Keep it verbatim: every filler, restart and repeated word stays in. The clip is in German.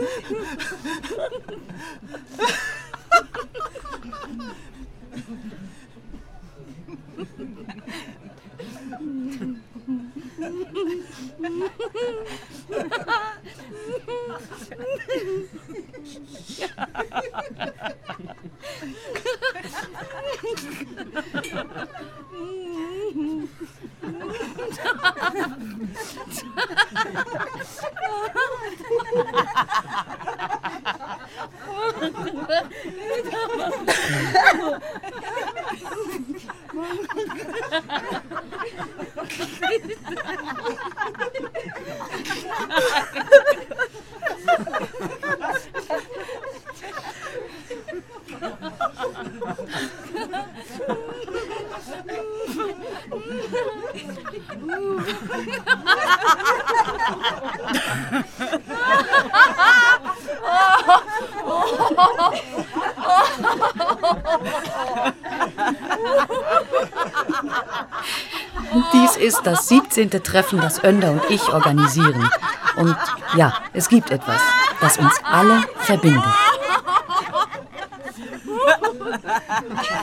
Dies ist das siebzehnte Treffen, das Önder und ich organisieren. Und ja, es gibt etwas, das uns alle verbindet.